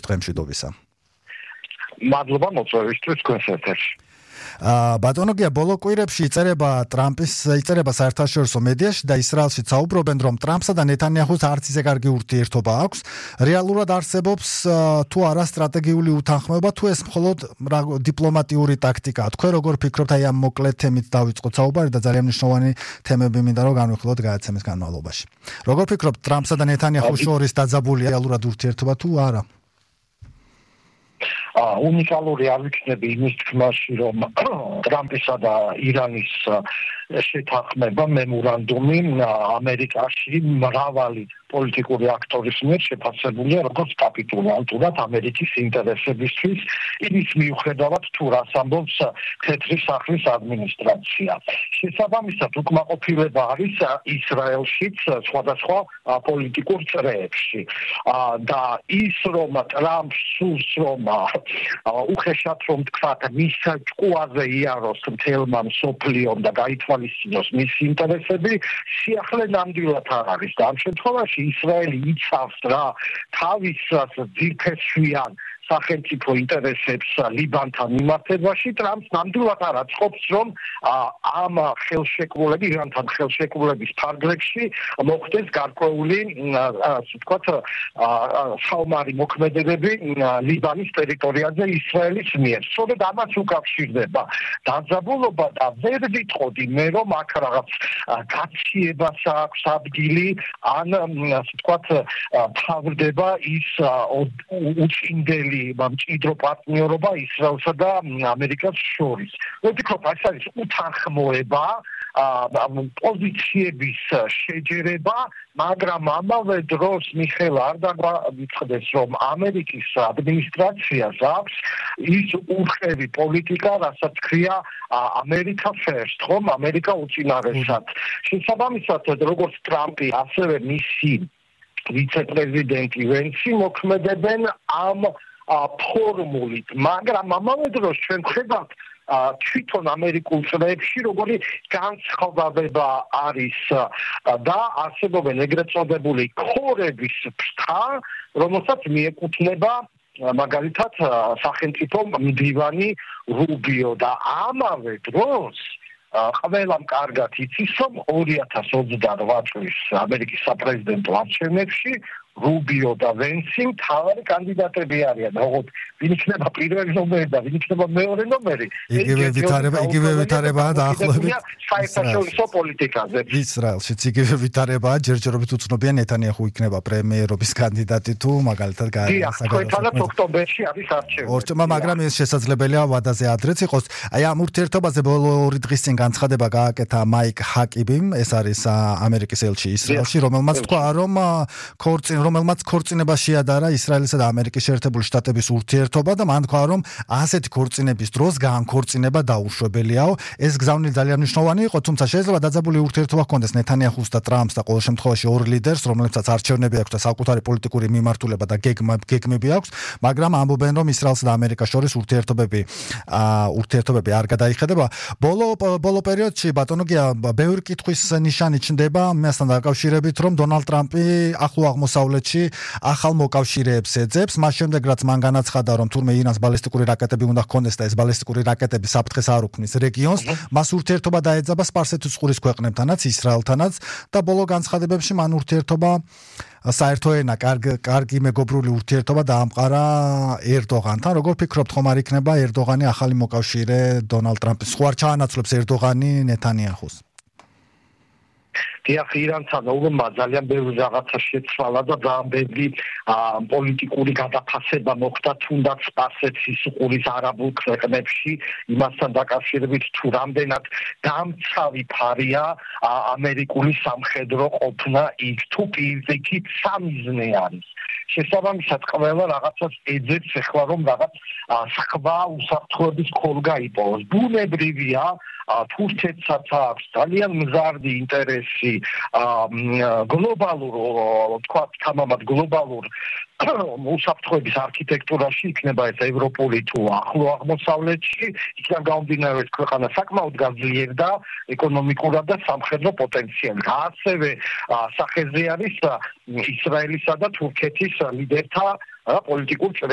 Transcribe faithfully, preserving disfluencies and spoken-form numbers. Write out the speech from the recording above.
დღე მშვიდობისა. მადლობა მოწვევისთვის თქვენს ეთერში. ბატონო გია ბოლო კვირებში იწერება ტრამპის იწერება საერთაშორისო მედიაში და ისრაელში საუბრობენ რომ ტრამპსა და ნეთანიაჰუს არც ისე კარგი ურთიერთობა აქვს რეალურად არსებობს თუ არა სტრატეგიული უთანხმოება თუ ეს მხოლოდ დიპლომატიური ტაქტიკაა თქვენ როგორ ფიქრობთ აი ამ მოკლე თემით დავიწყოთ საუბარი და ძალიან მნიშვნელოვანი თემები მინდა რომ განვიხილოთ გადაცემის განმავლობაში როგორ ფიქრობთ ტრამპსა და ნეთანიაჰუს შორის დაძაბულია რეალურად ურთიერთობა თუ არა უნიკალური არ ვიქნები იმის თქმაში, რომ ტრამპისა და ირანის შეთანხმება მემორანდუმი ამერიკაში მრავალი პოლიტიკური აქტორის მიერ შეფასებულია როგორც კაპიტულანტურად ამერიკის ინტერესებისთვის, იმის მიუხედავად თუ რას ამბობს თეთრი სახლის ადმინისტრაცია. შესაბამისად, უკმაყოფილება არის ისრაელშიც სხვადასხვა პოლიტიკურ წრეებში. და ის რომ ტრამპს სურს რომ უხეშად რომ თქვათ მის ჭკუაზე იაროს მთელმა მსოფლიომ და გაითვალისწინოს მისი ინტერესები, სიახლე ნამდვილად არ არის და ამ შემთხვევაში ისრაელი იცავს რა თავის ძირფესვიან სახელმწიფო ინტერესებს ლიბანთან მიმართებაში ტრამპს ნამდვილად არ აწყობს რომ ამ ხელშეკრულების ირანთან ხელშეკრულების ფარგლებში მოხდეს გარკვეული ასე ვთქვათ საომარი მოქმედებები ლიბანის ტერიტორიაზე ისრაელის მიერ. სწორედ ამას უკავშირდება დაძაბულობა და ვერ ვიტყოდი მე რომ აქ რაღაც გაციებას აქვს ადგილი ან ასე ვთქვათ თავდება ის უჩინდელი მჭიდრო პარტნიორობა ისრაელსა და ამერიკას შორის. ვფიქრობ, ეს არის უთანხმოება, პოზიციების შეჯერება, მაგრამ ამავე დროს მიხეილ არ დაგვიწყდეს, რომ ამერიკის ადმინისტრაციას აქვს ის ურყევი პოლიტიკა, რასაც ქვია ამერიკა first, ხომ, ამერიკა უწინარესად. შესაბამისად, როგორც ტრამპი, ასევე მისი ვიცე-პრეზიდენტი ვენსი მოქმედებენ ამ ფორმულით, მაგრამ ამავე დროს ჩვენ ვხედავთ თვითონ ამერიკულ წრეებში როგორი განსხვავება არის და არსებობენ ეგრეთ წოდებული ქორების ფრთა, რომელსაც მიეკუთვნება მაგალითად სახელმწიფო მდივანი რუბიო და ამავე დროს ყველამ კარგად იცის რომ ორი ათას ოცდაოთხ წლის ამერიკის საპრეზიდენტო არჩევნებში რუბიო და ვენსი მთავარი კანდიდატები არიან, როგორც ვინ იქნება პირველი ნომერი და ვინ იქნება მეორე ნომერი. იგივე ვითარება, იგივე ვითარებაა დაახლოებით საერთაშორისო პოლიტიკაზე. ისრაელშიც იგივე ვითარებაა, ჯერჯერობით უცნობია ნეთანიაჰუ იქნება პრემიერობის კანდიდატი თუ მაგალითად გაიგებს ოქტომბერში არის არჩევნები. მაგრამ ეს შესაძლებელია ვადაზე ადრეც იყოს. აი ამ ურთიერთობაზე ბოლო ორი დღის წინ განცხადება გააკეთა მაიკ ჰაკიბიმ, ეს არის ამერიკის ელჩი ისრაელში, რომელმაც თქვა რომ ქორწინ რომელმაც ქორწინება შეადარა ისრაელისა და ამერიკის შეერთებული შტატების ურთიერთობა და მან თქვა რომ ასეთი ქორწინების დროს განქორწინება დაუშვებელიაო. ეს გზავნილი ძალიან მნიშვნელოვანი იყო, თუმცა შეიძლება დაძაბული ურთიერთობა ჰქონდეს ნეთანიაჰუს და ტრამპს და ყოველ შემთხვევაში ორ ლიდერს, რომლებსაც არჩევნები აქვს და საკუთარი პოლიტიკური მიმართულება და გეგმები აქვს, მაგრამ ამბობენ რომ ისრაელსა და ამერიკას შორის ურთიერთობები ურთიერთობები არ გადაიხედება. ბოლო ბოლო პერიოდში ბატონო გია ბევრი კითხვის ნიშანი ჩნდება მასთან დაკავშირებით, რომ დონალდ ტრამპი ახლო აღმოსავლეთში ახალ მოკავშირეებს ეძებს, მას შემდეგ რაც მან განაცხადა, რომ თურმე ირანს ბალისტიკური რაკეტები უნდა ჰქონდეს და ეს ბალისტიკური რაკეტები საფრთხეს არ უქმნის რეგიონს, მას ურთიერთობა დაეძაბა სპარსეთის ყურის ქვეყნებთანაც, ისრაელთანაც და ბოლო განცხადებებში მან ურთიერთობა საერთო ენა, კარგი მეგობრული ურთიერთობა დაამყარა ერდოღანთან. როგორ ფიქრობთ, ხომ არ იქნება ერდოღანი ახალი მოკავშირე დონალდ ტრამპის? ხო არ ჩაანაცვლებს ერდოღანი ნეთანიაჰუს? დიახ, ირანთან ომმა ძალიან ბევრი რაღაცა შეცვალა და ძალიან ბევრი პოლიტიკური გადაფასება მოხდა თუნდაც სპარსეთის ყურის არაბულ ქვეყნებში, იმასთან დაკავშირებით თუ რამდენად დამცავი ფარია ამერიკული სამხედრო ყოფნა იქ, თუ პირიქით სამიზნე არის. შესაბამისად ყველა რაღაცას ეძებს ახლა რომ რაღაც სხვა უსაფრთხოების ქოლგა იპოვოს. ბუნებრივია თურქეთსაც აქვს ძალიან მზარდი ინტერესი გლობალურ, თქვათ, თამამად გლობალურ უსაფრთხოების არქიტექტურაში, იქნება ეს ევროპული თუ ახლო აღმოსავლეთში, იქიდან გამომდინარე ქვეყანა საკმაოდ გაძლიერდა ეკონომიკურად და სამხედრო პოტენციალით. ასევე სახეზე არის ისრაელისა და თურქეთის ლიდერთა პოლიტიკურ